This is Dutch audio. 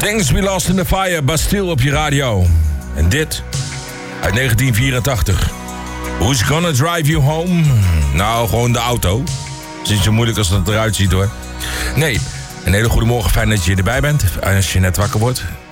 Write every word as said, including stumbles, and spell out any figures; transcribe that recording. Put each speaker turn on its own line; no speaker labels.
Things We Lost in the Fire, Bastille op je radio. En dit uit negentien vierentachtig. Who's Gonna Drive You Home? Nou, gewoon de auto. Het is niet zo moeilijk als dat eruit ziet hoor. Nee, een hele goede morgen, fijn dat je erbij bent. Als je net wakker wordt.